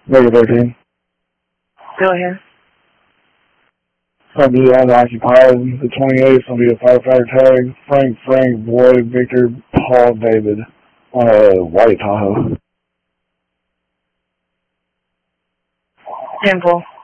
Number 13. Go ahead. It's going to be unoccupied. The 28th will be a firefighter tag. Frank, Boyd, Victor, Paul, David on a white Tahoe. Simple.